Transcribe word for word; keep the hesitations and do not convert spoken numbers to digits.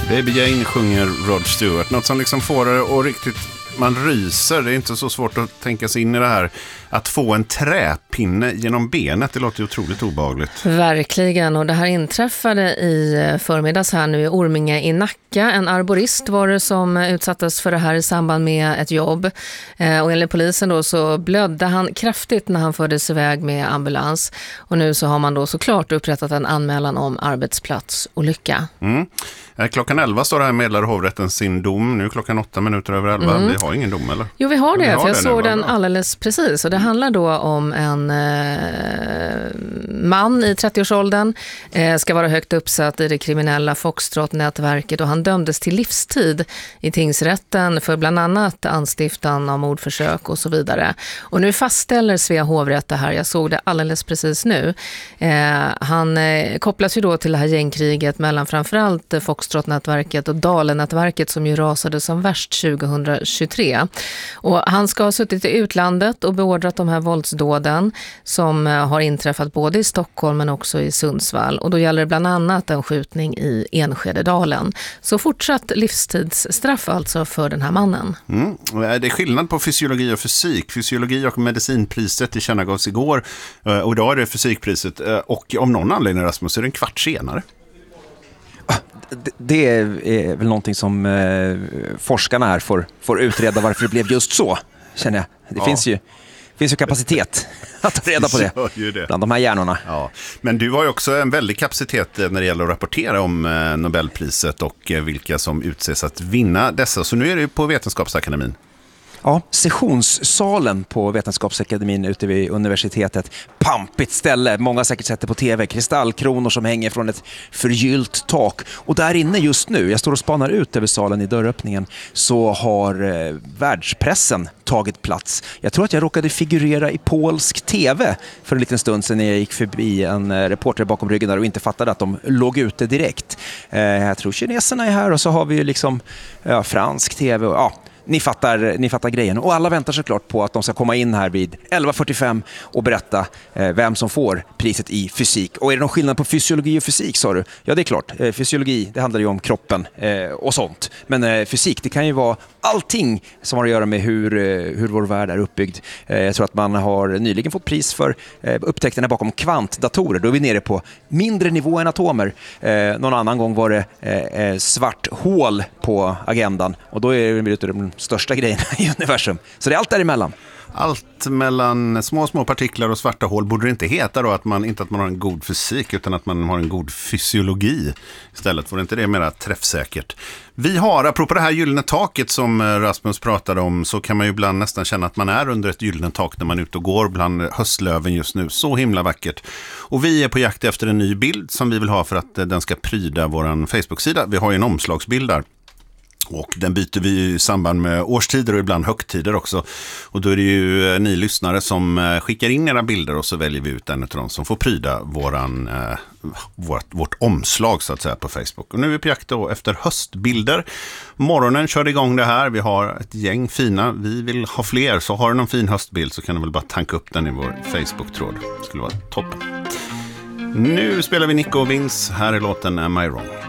Baby Jane sjunger Rod Stewart. Något som liksom får det och riktigt man ryser. Det är inte så svårt att tänka sig in i det här. Att få en träpinne genom benet, det låter ju otroligt obehagligt. Verkligen, och det här inträffade i förmiddags här nu i Orminge i Nacka. En arborist var det som utsattes för det här i samband med ett jobb. Eh, och enligt polisen då så blödde han kraftigt när han fördes iväg med ambulans. Och nu så har man då såklart upprättat en anmälan om arbetsplatsolycka. Mm. Klockan elva står det här meddelar hovrätten sin dom. Nu är klockan åtta minuter över elva. Mm. Vi har ingen dom, eller? Jo, vi har det, vi har för jag det såg nu, den alldeles precis. Och det handlar då om en eh, man i trettioårsåldern. Eh, ska vara högt uppsatt i det kriminella Foxtrot-nätverket. Och han dömdes till livstid i tingsrätten för bland annat anstiftan av mordförsök och så vidare. Och nu fastställer Svea hovrätt det här. Jag såg det alldeles precis nu. Eh, han eh, kopplas ju då till det här gängkriget mellan framförallt Foxtrot-nätverket och Dalen-nätverket som ju rasade som värst tjugohundratjugotre. Och han ska ha suttit i utlandet och beordrat de här våldsdåden som har inträffat både i Stockholm men också i Sundsvall. Och då gäller det bland annat en skjutning i Enskededalen. Så fortsatt livstidsstraff alltså för den här mannen. Mm. Det är skillnad på fysiologi och fysik. Fysiologi och medicinpriset tillkännagavs igår och idag är det fysikpriset. Och om någon anledning, Rasmus, är det en kvart senare. Det är väl någonting som eh, forskarna här får, får utreda varför det blev just så, känner jag. Det ja. finns, ju, finns ju kapacitet att ta reda på det, det bland de här hjärnorna. Ja. Men du har ju också en väldig kapacitet när det gäller att rapportera om eh, Nobelpriset och eh, vilka som utses att vinna dessa. Så nu är det på Vetenskapsakademin. Ja, sessionssalen på Vetenskapsakademin ute vid universitetet. Pampigt ställe, många har säkert sett det på tv. Kristallkronor som hänger från ett förgyllt tak. Och där inne just nu, jag står och spanar ut över salen i dörröppningen, så har eh, världspressen tagit plats. Jag tror att jag råkade figurera i polsk tv för en liten stund sedan när jag gick förbi en eh, reporter bakom ryggen där och inte fattade att de låg ute direkt. Eh, jag tror kineserna är här och så har vi ju liksom ja, fransk tv och ja, Ni fattar, ni fattar grejen. Och alla väntar såklart på att de ska komma in här vid elva fyrtiofem och berätta eh, vem som får priset i fysik. Och är det någon skillnad på fysiologi och fysik, sa du? Ja, det är klart. Eh, fysiologi, det handlar ju om kroppen eh, och sånt. Men eh, fysik, det kan ju vara allting som har att göra med hur, eh, hur vår värld är uppbyggd. Eh, jag tror att man har nyligen fått pris för eh, upptäckterna bakom kvantdatorer. Då är vi nere på mindre nivå än atomer. Eh, någon annan gång var det eh, svart hål på agendan. Och då är det de största grejerna i universum. Så det är allt däremellan. Allt mellan små, små partiklar och svarta hål borde det inte heta då att man inte att man har en god fysik utan att man har en god fysiologi istället. Får inte det mera träffsäkert. Vi har, apropå det här gyllene taket som Rasmus pratade om, så kan man ju ibland nästan känna att man är under ett gyllene tak när man är ute och går bland höstlöven just nu. Så himla vackert. Och vi är på jakt efter en ny bild som vi vill ha för att den ska pryda våran Facebook-sida. Vi har ju en omslagsbild där. Och den byter vi i samband med årstider och ibland högtider också. Och då är det ju ni lyssnare som skickar in era bilder och så väljer vi ut en av dem som får pryda våran, eh, vårt, vårt omslag så att säga på Facebook. Och nu är vi på jakt då efter höstbilder. Morgonen körde igång det här. Vi har ett gäng fina. Vi vill ha fler. Så har du någon fin höstbild så kan du väl bara tanka upp den i vår Facebook-tråd. Det skulle vara toppen. Nu spelar vi Nico och Vince. Här är låten Am I Wrong?